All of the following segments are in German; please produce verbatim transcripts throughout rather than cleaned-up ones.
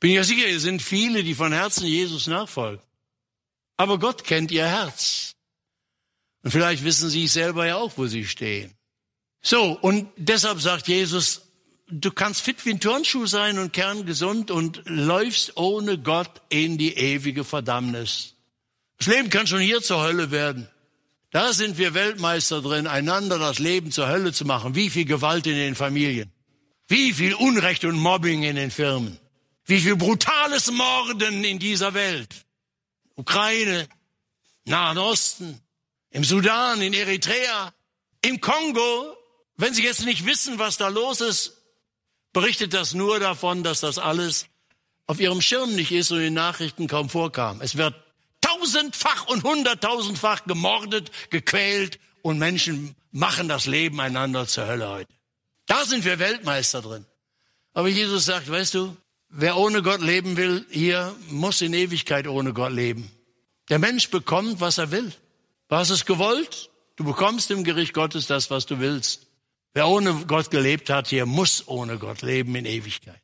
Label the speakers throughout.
Speaker 1: Bin ja sicher, es sind viele, die von Herzen Jesus nachfolgen. Aber Gott kennt ihr Herz. Und vielleicht wissen sie selber ja auch, wo sie stehen. So, und deshalb sagt Jesus, du kannst fit wie ein Turnschuh sein und kerngesund und läufst ohne Gott in die ewige Verdammnis. Das Leben kann schon hier zur Hölle werden. Da sind wir Weltmeister drin, einander das Leben zur Hölle zu machen. Wie viel Gewalt in den Familien. Wie viel Unrecht und Mobbing in den Firmen. Wie viel brutales Morden in dieser Welt. Ukraine, Nahen Osten, im Sudan, in Eritrea, im Kongo. Wenn Sie jetzt nicht wissen, was da los ist, berichtet das nur davon, dass das alles auf Ihrem Schirm nicht ist und in den Nachrichten kaum vorkam. Es wird tausendfach und hunderttausendfach gemordet, gequält und Menschen machen das Leben einander zur Hölle heute. Da sind wir Weltmeister drin. Aber Jesus sagt, weißt du, wer ohne Gott leben will, hier muss in Ewigkeit ohne Gott leben. Der Mensch bekommt, was er will. Du hast es gewollt, du bekommst im Gericht Gottes das, was du willst. Wer ohne Gott gelebt hat, hier muss ohne Gott leben in Ewigkeit.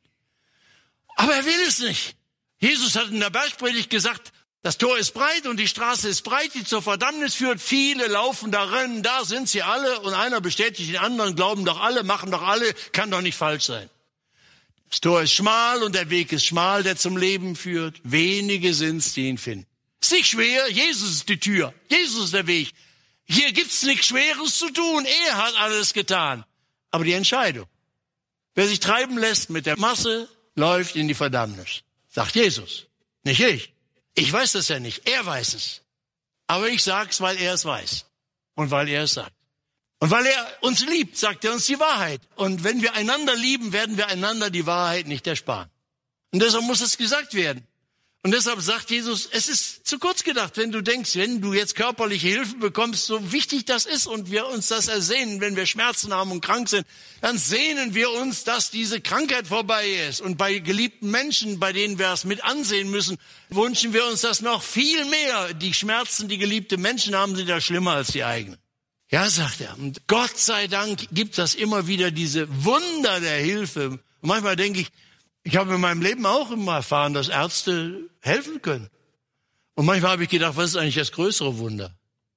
Speaker 1: Aber er will es nicht. Jesus hat in der Bergpredigt gesagt, das Tor ist breit und die Straße ist breit, die zur Verdammnis führt. Viele laufen darin, da sind sie alle und einer bestätigt den anderen, glauben doch alle, machen doch alle, kann doch nicht falsch sein. Das Tor ist schmal und der Weg ist schmal, der zum Leben führt. Wenige sind's, die ihn finden. Ist nicht schwer, Jesus ist die Tür, Jesus ist der Weg. Hier gibt's nichts Schweres zu tun, er hat alles getan. Aber die Entscheidung, wer sich treiben lässt mit der Masse, läuft in die Verdammnis. Sagt Jesus, nicht ich. Ich weiß das ja nicht, er weiß es. Aber ich sag's, weil er es weiß und weil er es sagt. Und weil er uns liebt, sagt er uns die Wahrheit. Und wenn wir einander lieben, werden wir einander die Wahrheit nicht ersparen. Und deshalb muss es gesagt werden. Und deshalb sagt Jesus, es ist zu kurz gedacht, wenn du denkst, wenn du jetzt körperliche Hilfe bekommst, so wichtig das ist und wir uns das ersehnen, wenn wir Schmerzen haben und krank sind, dann sehnen wir uns, dass diese Krankheit vorbei ist. Und bei geliebten Menschen, bei denen wir es mit ansehen müssen, wünschen wir uns das noch viel mehr. Die Schmerzen, die geliebte Menschen haben, sind ja schlimmer als die eigenen. Ja, sagt er. Und Gott sei Dank gibt das immer wieder diese Wunder der Hilfe. Und manchmal denke ich, ich habe in meinem Leben auch immer erfahren, dass Ärzte helfen können. Und manchmal habe ich gedacht, was ist eigentlich das größere Wunder?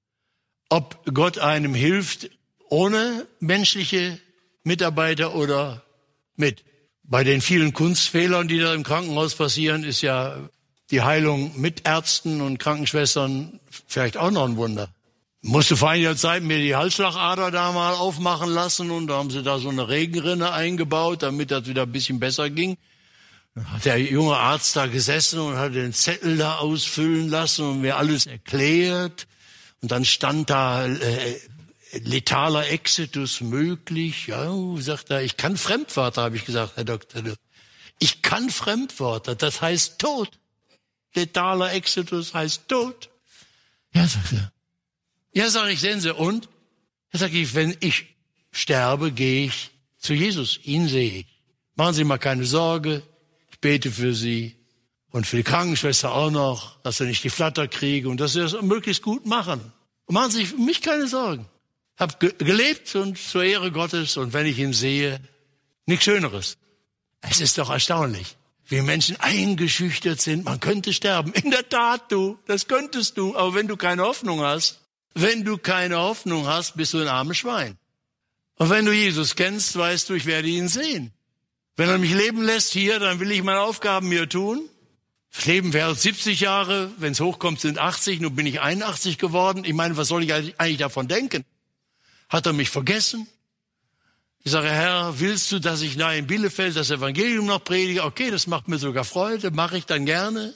Speaker 1: Ob Gott einem hilft ohne menschliche Mitarbeiter oder mit. Bei den vielen Kunstfehlern, die da im Krankenhaus passieren, ist ja die Heilung mit Ärzten und Krankenschwestern vielleicht auch noch ein Wunder. Musste vor einiger Zeit mir die Halsschlagader da mal aufmachen lassen und da haben sie da so eine Regenrinne eingebaut, damit das wieder ein bisschen besser ging. Dann hat der junge Arzt da gesessen und hat den Zettel da ausfüllen lassen und mir alles erklärt. Und dann stand da äh, letaler Exitus möglich. Ja, sagt er, ich kann Fremdwörter, habe ich gesagt, Herr Doktor. Ich kann Fremdwörter, das heißt Tod. Letaler Exitus heißt Tod. Ja, sagt er. Ja, sag ich, sehen Sie, und? Ja, sag ich, wenn ich sterbe, gehe ich zu Jesus, ihn sehe ich. Machen Sie mal keine Sorge, ich bete für Sie und für die Krankenschwester auch noch, dass Sie nicht die Flatter kriegen und dass Sie das möglichst gut machen. Und machen Sie für mich keine Sorgen. Hab ge- gelebt und zur Ehre Gottes und wenn ich ihn sehe, nichts Schöneres. Es ist doch erstaunlich, wie Menschen eingeschüchtert sind, man könnte sterben. In der Tat, du, das könntest du, aber wenn du keine Hoffnung hast, Wenn du keine Hoffnung hast, bist du ein armes Schwein. Und wenn du Jesus kennst, weißt du, ich werde ihn sehen. Wenn er mich leben lässt hier, dann will ich meine Aufgaben mir tun. Das Leben wäre siebzig Jahre, wenn es hochkommt, sind achtzig, nun bin ich einundachtzig geworden. Ich meine, was soll ich eigentlich davon denken? Hat er mich vergessen? Ich sage, Herr, willst du, dass ich nahe in Bielefeld das Evangelium noch predige? Okay, das macht mir sogar Freude, mache ich dann gerne.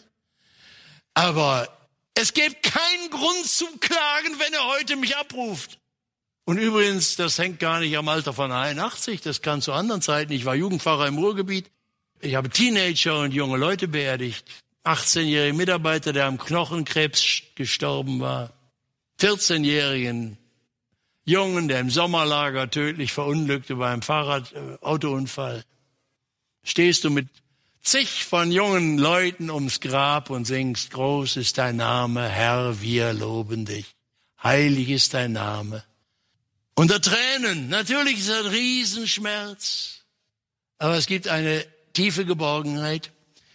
Speaker 1: Aber es gibt keinen Grund zum Klagen, wenn er heute mich abruft. Und übrigens, das hängt gar nicht am Alter von einundachtzig, das kann zu anderen Zeiten. Ich war Jugendpfarrer im Ruhrgebiet. Ich habe Teenager und junge Leute beerdigt. achtzehnjährigen Mitarbeiter, der am Knochenkrebs gestorben war. vierzehnjährigen Jungen, der im Sommerlager tödlich verunglückte bei einem Fahrradautounfall. Stehst du mit zig von jungen Leuten ums Grab und singst, groß ist dein Name, Herr, wir loben dich. Heilig ist dein Name. Unter Tränen, natürlich ist das ein Riesenschmerz, aber es gibt eine tiefe Geborgenheit.